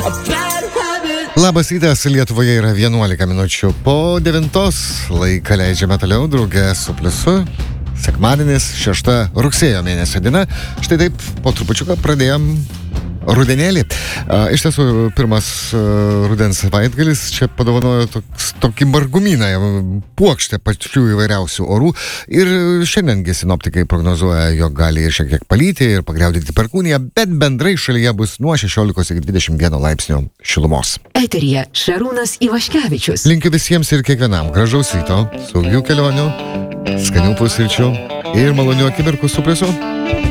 Labas rytas, Lietuvoje yra 11 minučių po 9, laiką leidžiame toliau drauge su Pliusu. Sekmadienis, 6 rugsėjo mėnesio diena. Štai taip, po trupučiuką pradėjom rudenėlį. Iš tiesų, pirmas rudens savaitgalis čia padovanojo tokį margumyną, puokštę pačių įvairiausių orų. Ir šiandiengi sinoptikai prognozuoja, jog gali ir šiek tiek palyti ir pagriaudinti perkūniją, bet bendrai šalyje bus nuo 16 iki 21 laipsnio šilumos. Eteryje Šarūnas Ivaškevičius. Linkiu visiems ir kiekvienam gražaus ryto, saugių kelionių, skanių pusryčių ir malonių akimirkų su Pliusu.